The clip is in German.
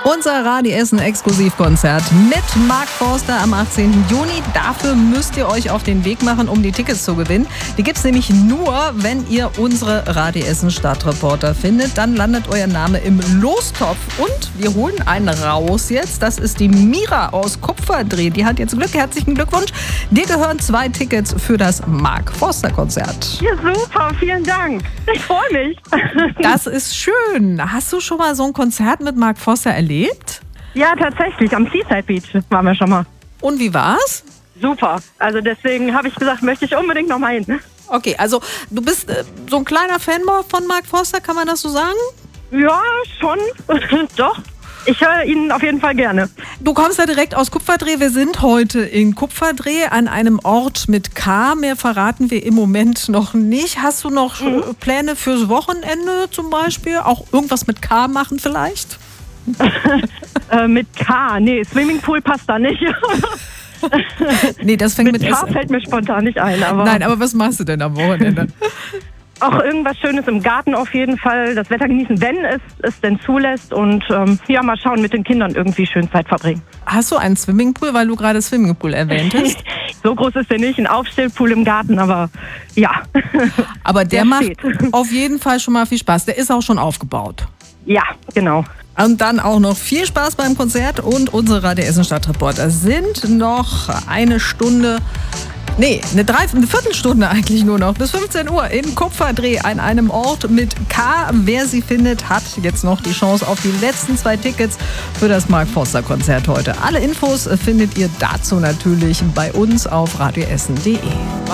Unser Radio Essen Exklusivkonzert mit Mark Forster am 18. Juni. Dafür müsst ihr euch auf den Weg machen, um die Tickets zu gewinnen. Die gibt's nämlich nur, wenn ihr unsere Radio Essen Stadtreporter findet. Dann landet euer Name im Lostopf. Und wir holen einen raus jetzt. Das ist die Mira aus Kupferdreh. Die hat jetzt Glück. Herzlichen Glückwunsch. Dir gehören 2 Tickets für das Mark Forster Konzert. Ja, super. Vielen Dank. Ich freue mich. Das ist schön. Hast du schon mal so ein Konzert mit Mark Forster erlebt? Ja, tatsächlich. Am Seaside Beach waren wir schon mal. Und wie war's? Super. Also deswegen habe ich gesagt, möchte ich unbedingt noch mal hin. Okay, also du bist so ein kleiner Fanboy von Mark Forster, kann man das so sagen? Ja, schon. Doch. Ich höre ihn auf jeden Fall gerne. Du kommst ja direkt aus Kupferdreh. Wir sind heute in Kupferdreh an einem Ort mit K. Mehr verraten wir im Moment noch nicht. Hast du noch Pläne fürs Wochenende zum Beispiel? Auch irgendwas mit K machen vielleicht? Mit K? Nee, Swimmingpool passt da nicht. Nee, das fängt mit K fällt mir spontan nicht ein. Aber nein, aber was machst du denn am Wochenende? Auch irgendwas Schönes im Garten auf jeden Fall. Das Wetter genießen, wenn es denn zulässt. Und ja, mal schauen, mit den Kindern irgendwie schön Zeit verbringen. Hast du einen Swimmingpool, weil du gerade Swimmingpool erwähntest? So groß ist der nicht, ein Aufstellpool im Garten, aber ja. Aber der macht auf jeden Fall schon mal viel Spaß. Der ist auch schon aufgebaut. Ja, genau. Und dann auch noch viel Spaß beim Konzert und unsere Radio Essen Stadtreporter sind noch eine Viertelstunde eigentlich nur noch, bis 15 Uhr in Kupferdreh an einem Ort mit K. Wer sie findet, hat jetzt noch die Chance auf die letzten 2 Tickets für das Mark Forster Konzert heute. Alle Infos findet ihr dazu natürlich bei uns auf radioessen.de.